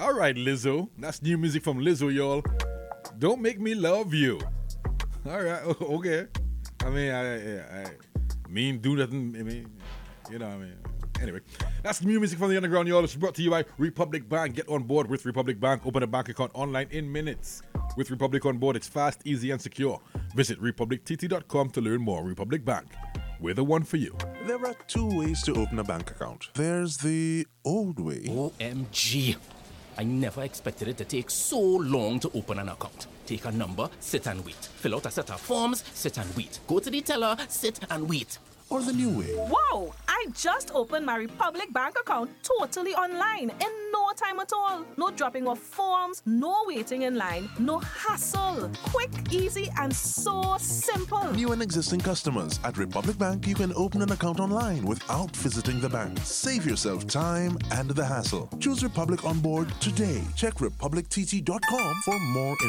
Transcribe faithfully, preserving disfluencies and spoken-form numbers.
All right, Lizzo. That's new music from Lizzo, y'all. Don't make me love you. All right, okay. I mean, I, I, I mean, do nothing. I mean, you know, what I mean. Anyway, that's new music from the underground, y'all. It's brought to you by Republic Bank. Get on board with Republic Bank. Open a bank account online in minutes. With Republic on board, it's fast, easy, and secure. Visit republic t t dot com to learn more. Republic Bank. We're the one for you. There are two ways to open a bank account. There's the old way. O M G. I never expected it to take so long to open an account. Take a number, sit and wait. Fill out a set of forms, sit and wait. Go to the teller, sit and wait. Or the new way. Wow! I just opened my Republic Bank account totally online in no time at all. No dropping of forms, no waiting in line, no hassle. Quick, easy, and so simple. New and existing customers at Republic Bank, you can open an account online without visiting the bank. Save yourself time and the hassle. Choose Republic on board today. Check republic t t dot com for more information.